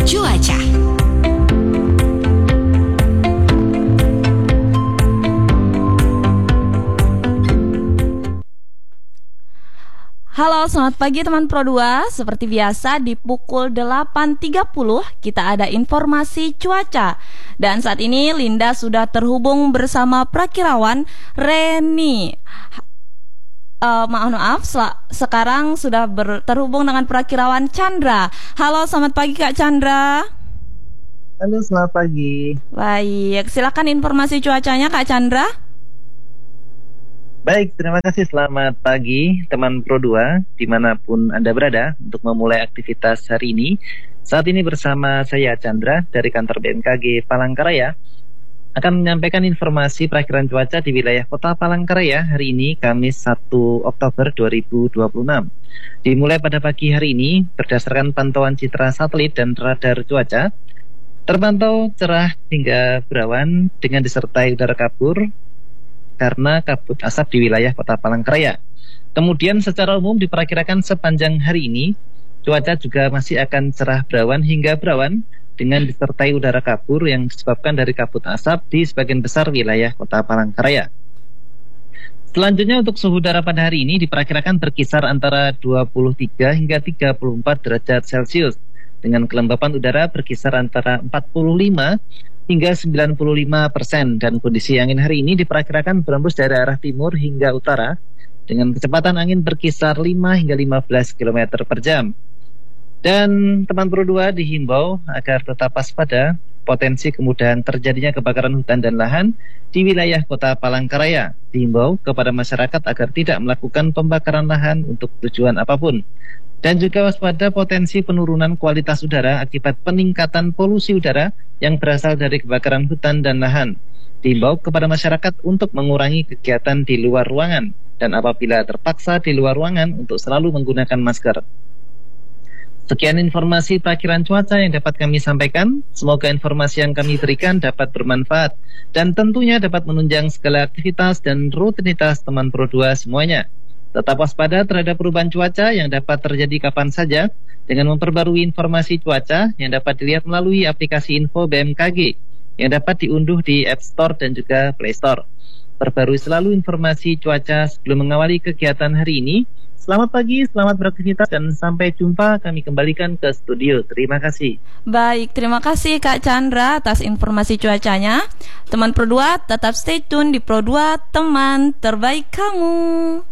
cuaca. Halo, selamat pagi teman Pro 2. Seperti biasa di pukul 8.30 kita ada informasi cuaca. Dan saat ini Linda sudah terhubung bersama prakirawan Reni. Maaf, sekarang sudah terhubung dengan prakirawan Chandra. Halo, selamat pagi Kak Chandra. Halo, selamat pagi. Baik, silakan informasi cuacanya Kak Chandra. Baik, terima kasih. Selamat pagi teman Pro 2 dimanapun Anda berada untuk memulai aktivitas hari ini. Saat ini bersama saya Chandra dari kantor BMKG Palangkaraya akan menyampaikan informasi perakhiran cuaca di wilayah kota Palangkaraya hari ini Kamis 1 Oktober 2026. Dimulai pada pagi hari ini berdasarkan pantauan citra satelit dan radar cuaca terpantau cerah hingga berawan dengan disertai udara kabur karena kabut asap di wilayah kota Palangkaraya. Kemudian secara umum diperkirakan sepanjang hari ini cuaca juga masih akan cerah berawan hingga berawan dengan disertai udara kabur yang disebabkan dari kabut asap di sebagian besar wilayah kota Palangkaraya. Selanjutnya untuk suhu udara pada hari ini diperkirakan berkisar antara 23 hingga 34 derajat Celcius dengan kelembapan udara berkisar antara 45 hingga 95%, dan kondisi angin hari ini diperkirakan berembus dari arah timur hingga utara dengan kecepatan angin berkisar 5 hingga 15 km per jam. Dan teman Pro 2 dihimbau agar tetap waspada potensi kemudahan terjadinya kebakaran hutan dan lahan di wilayah kota Palangkaraya. Dihimbau kepada masyarakat agar tidak melakukan pembakaran lahan untuk tujuan apapun. Dan juga waspada potensi penurunan kualitas udara akibat peningkatan polusi udara yang berasal dari kebakaran hutan dan lahan. Diimbau kepada masyarakat untuk mengurangi kegiatan di luar ruangan dan apabila terpaksa di luar ruangan untuk selalu menggunakan masker. Sekian informasi perakhiran cuaca yang dapat kami sampaikan. Semoga informasi yang kami berikan dapat bermanfaat dan tentunya dapat menunjang segala aktivitas dan rutinitas teman Pro 2 semuanya. Tetap waspada terhadap perubahan cuaca yang dapat terjadi kapan saja dengan memperbarui informasi cuaca yang dapat dilihat melalui aplikasi info BMKG yang dapat diunduh di App Store dan juga Play Store. Perbarui selalu informasi cuaca sebelum mengawali kegiatan hari ini. Selamat pagi, selamat beraktivitas, dan sampai jumpa. Kami kembalikan ke studio. Terima kasih. Baik, terima kasih Kak Chandra atas informasi cuacanya. Teman Pro 2 tetap stay tune di Pro 2, teman terbaik kamu.